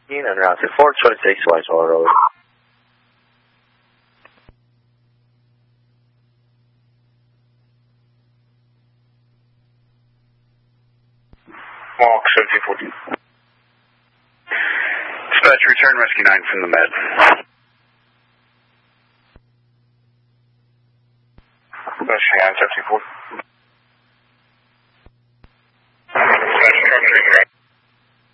En route to 426 Whitehall Road. Mark 1740. Dispatch, return rescue 9 from the med. Dispatch, 1740.